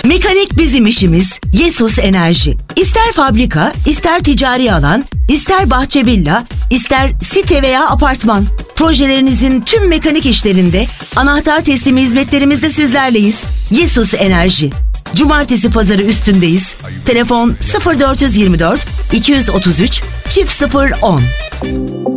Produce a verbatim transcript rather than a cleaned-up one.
Mekanik bizim işimiz. Yesus Enerji. İster fabrika, ister ticari alan, ister bahçe villa, ister site veya apartman. Projelerinizin tüm mekanik işlerinde anahtar teslimi hizmetlerimizde sizlerleyiz. Yesus Enerji. Cumartesi pazarı üstündeyiz. Telefon sıfır dört yüz yirmi dört iki yüz otuz üç çift sıfır on.